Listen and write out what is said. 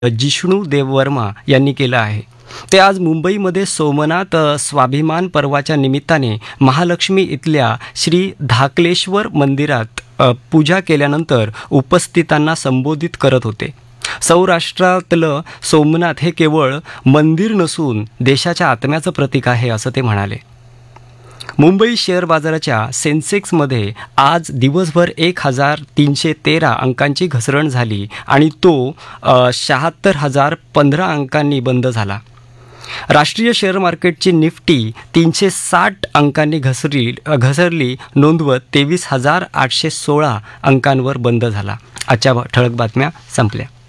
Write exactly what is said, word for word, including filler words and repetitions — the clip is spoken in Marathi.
जिष्णू देववर्मा यांनी केलं आहे. ते आज मुंबईमध्ये सोमनाथ अ, स्वाभिमान पर्वाच्या निमित्ताने महालक्ष्मी इथल्या श्री धाकलेश्वर मंदिरात अ, पूजा केल्यानंतर उपस्थितांना संबोधित करत होते. सौराष्ट्रातलं सोमनाथ हे केवळ मंदिर नसून देशाच्या आत्म्याचं प्रतीक आहे असं ते म्हणाले. मुंबई शेअर बाजाराच्या सेन्सेक्समध्ये आज दिवसभर एक हजार तीनशे तेरा अंकांची घसरण झाली आणि तो अ, शहात्तर हजार पंधरा अंकांनी बंद झाला. राष्ट्रीय शेअर मार्केटची निफ्टी तीनशे साठ अंकांनी घसरली घसरली नोंदवत तेवीस हजार आठशे सोळा अंकांवर बंद झाला. आजच्या ठळक बातम्या संपल्या.